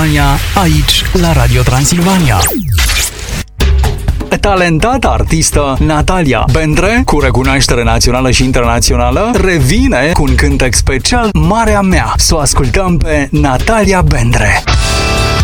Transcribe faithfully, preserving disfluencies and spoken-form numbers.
Transilvania, aici la Radio Transilvania. Talentata artistă Natalia Bendre, cu recunoaștere națională și internațională, revine cu un cântec special, Marea Mea. Să o ascultăm pe Natalia Bendre.